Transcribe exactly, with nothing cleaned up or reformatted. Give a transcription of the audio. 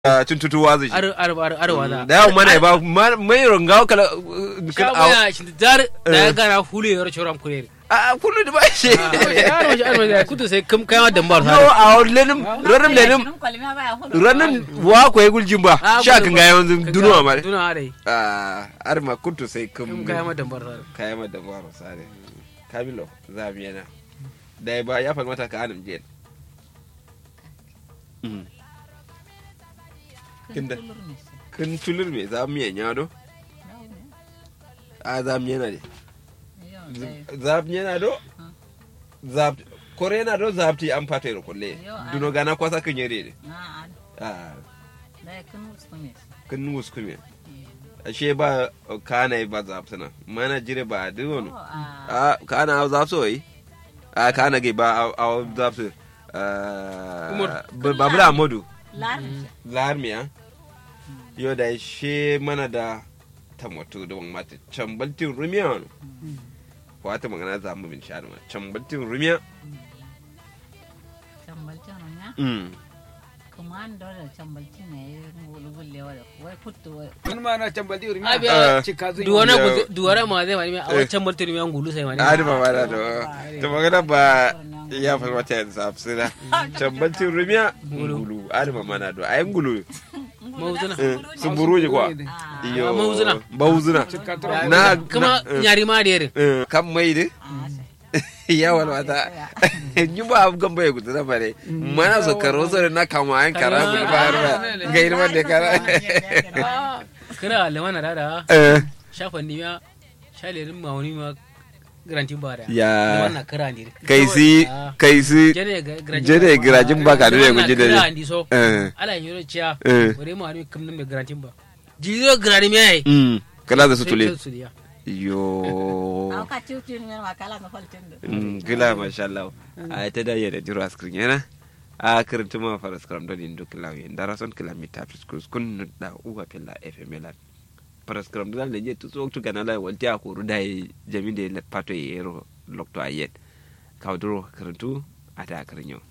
tuntutu wazi ar ar ar ar waza da yawan mana ba mai rongawo kala kala ya shi dar da gana hulu yor choram kurere a kullu da ba shi ar waje ar waje kutu sai kam kai da mbar no a lenim ranim lenim ranin wa ko yegul jimba sha kan ga yanzu dunuwa mare dunuwa dai a ar ma kutu sai kam kai ma da mbar kai ma da mbar sare kabilo zamiyana dai ba ya falmata ka anam jen kinda kin tulur me za mu yanya do a za mu yana de za mu yana do za kore na do za ti an fata ro kulle duno gana kwasa kin yare de a da kin uskume kin uskume ashe ba kana ba za tana mana jire ba de wono a kana za so yi a kana ge ba a za su ba bura modu larmiya yau da shi mana da tamoto da wani mata cambaltin rumiya wani wata magana za mu bin shaɗu cambaltin rumiya cambaltin rumiya kuma an dole cambaltin ne gulgulewa da wai fito wai kun ma na cambaltin rumiya cika zuwa duwana duwana ma zai wani a cambaltin rumiya gulu sai wani a da ba ba da ta magana ba ya fi wata yanzu safsira cambaltin rumiya gulu a da ma na do a yin gulu mauzuna sun buruje kwa iyo mauzuna mauzuna na kuma nyari ma dere kan mai de ya walwata ni ba gan bai gudu na bare mana so karo so na kama an kara mu ba ga irma de kara kira le mana dada shafan ni ya shalerin mawuni ma garantin ba da ya wannan kira ne kai si kai si jere garajin ba ka dole guji da ne ala yin yoro ciya bare mu ani kamnin me garantin ba jizo garani me ai kala da su tule yo aka tutu ne ma kala na faltin da kila masha Allah a ta da yare jiro askrin yana a kirtu ma fara skram don indu kila yin darason kilomita fiskus kun da uwa pilla fm la paraskram dal le jetu so tu ganala walti akuru dai jami de le pato yero lokto ayet kawdro kirtu ata kirnyo